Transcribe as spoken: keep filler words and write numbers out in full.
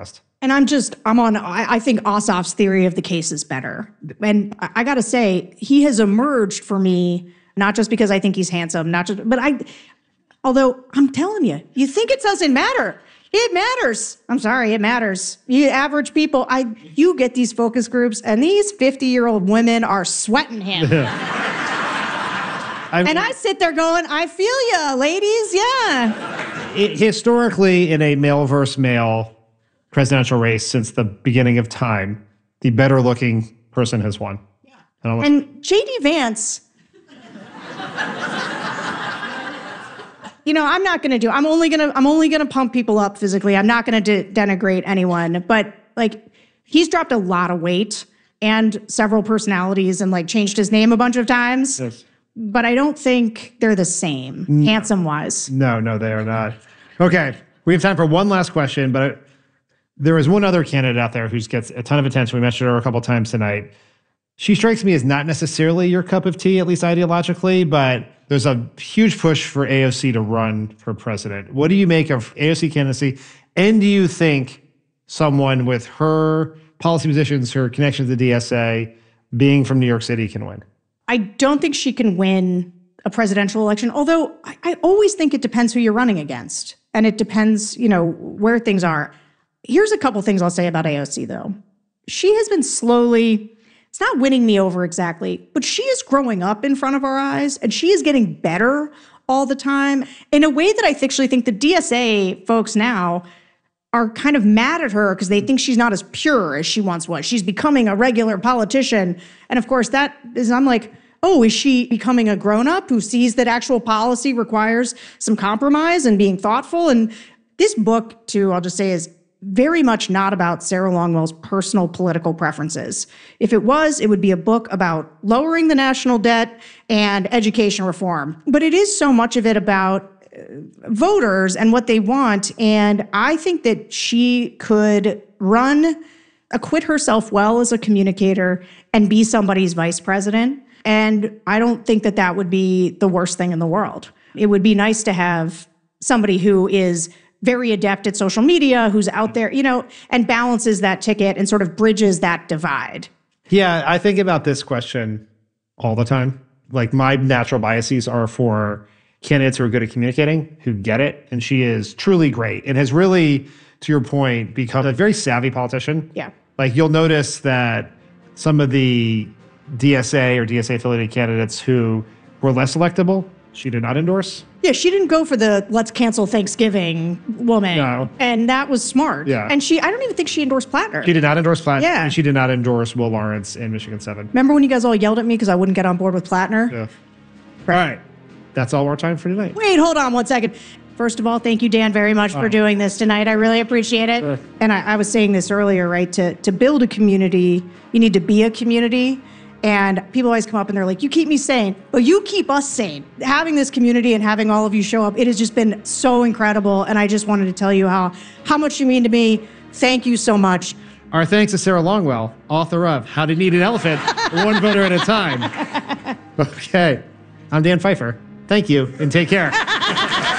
podcast. And I'm just, I'm on, I, I think Ossoff's theory of the case is better. And I, I got to say, he has emerged for me, not just because I think he's handsome, not just, but I, although I'm telling you, you think it doesn't matter. It matters. I'm sorry, it matters. You average people, I, you get these focus groups, and these fifty-year-old women are sweating him. I, and I sit there going, I feel ya, ladies, yeah. It, historically, in a male versus male presidential race since the beginning of time, the better looking person has won. Yeah. And, and J D Vance, you know, I'm not going to do, I'm only going to, I'm only going to pump people up physically. I'm not going to de- denigrate anyone, but like, he's dropped a lot of weight and several personalities and like changed his name a bunch of times. Yes. But I don't think they're the same, no. handsome-wise. No, no, they are not. Okay, we have time for one last question, but there is one other candidate out there who gets a ton of attention. We mentioned her a couple times tonight. She strikes me as not necessarily your cup of tea, at least ideologically, but there's a huge push for A O C to run for president. What do you make of A O C candidacy? And do you think someone with her policy positions, her connections to the D S A, being from New York City can win? I don't think she can win a presidential election, although I, I always think it depends who you're running against. And it depends, you know, where things are. Here's a couple things I'll say about A O C, though. She has been slowly, it's not winning me over exactly, but she is growing up in front of our eyes, and she is getting better all the time in a way that I actually think the D S A folks now are kind of mad at her because they think she's not as pure as she once was. She's becoming a regular politician. And of course, that is, I'm like, oh, is she becoming a grown-up who sees that actual policy requires some compromise and being thoughtful? And this book, too, I'll just say, is very much not about Sarah Longwell's personal political preferences. If it was, it would be a book about lowering the national debt and education reform. But it is so much of it about uh, voters and what they want. And I think that she could run, acquit herself well as a communicator, and be somebody's vice president. And I don't think that that would be the worst thing in the world. It would be nice to have somebody who is very adept at social media, who's out there, you know, and balances that ticket and sort of bridges that divide. Yeah, I think about this question all the time. Like, my natural biases are for candidates who are good at communicating, who get it. And she is truly great and has really, to your point, become a very savvy politician. Yeah. Like, you'll notice that some of the D S A or D S A-affiliated candidates who were less electable, she did not endorse. Yeah, she didn't go for the let's cancel Thanksgiving woman. No. And that was smart. Yeah. And she, I don't even think she endorsed Plattner. She did not endorse Plattner. Yeah. And she did not endorse Will Lawrence in Michigan seven. Remember when you guys all yelled at me because I wouldn't get on board with Plattner? Yeah. Right. All right. That's all our time for tonight. Wait, hold on one second. First of all, thank you, Dan, very much for doing this tonight. I really appreciate it. Sure. And I, I was saying this earlier, right? To, to build a community, you need to be a community. And people always come up and they're like, you keep me sane. Well, you keep us sane. Having this community and having all of you show up, it has just been so incredible. And I just wanted to tell you how, how much you mean to me. Thank you so much. Our thanks to Sarah Longwell, author of How to Knead an Elephant, One Voter at a Time. Okay. I'm Dan Pfeiffer. Thank you, and take care.